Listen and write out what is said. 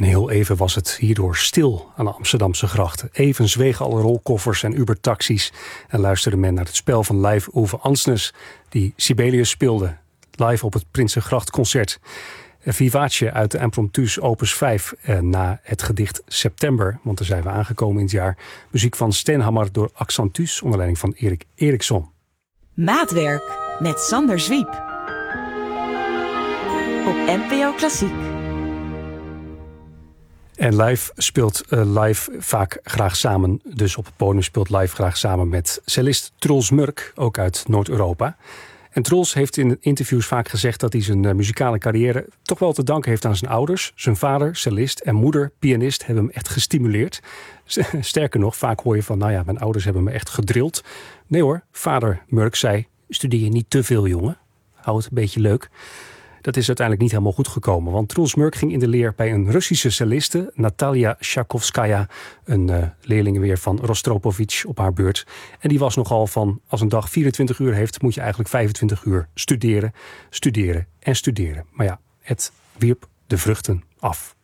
En heel even was het hierdoor stil aan de Amsterdamse grachten. Even zwegen alle rolkoffers en Uber-taxis en luisterde men naar het spel van Leif Ove Ansnes, die Sibelius speelde, live op het Prinsengrachtconcert. Vivace uit de Impromptus opus 5 na het gedicht September, want daar zijn we aangekomen in het jaar. Muziek van Stenhammar door Accentus onder leiding van Erik Eriksson. Maatwerk met Sander Zwiep op NPO Klassiek. En Live speelt live vaak graag samen, dus op het podium speelt Live graag samen met cellist Truls Murk, ook uit Noord-Europa. En Truls heeft in interviews vaak gezegd dat hij zijn muzikale carrière toch wel te danken heeft aan zijn ouders. Zijn vader, cellist, en moeder, pianist, hebben hem echt gestimuleerd. Sterker nog, vaak hoor je van, mijn ouders hebben me echt gedrild. Nee hoor, vader Murk zei, studeer niet te veel, jongen. Hou het een beetje leuk. Dat is uiteindelijk niet helemaal goed gekomen, want Truls Murk ging in de leer bij een Russische celliste, Natalia Tchaikovskaya, een leerling weer van Rostropovich op haar beurt. En die was nogal van, als een dag 24 uur heeft, moet je eigenlijk 25 uur studeren, studeren en studeren. Maar ja, het wierp de vruchten af.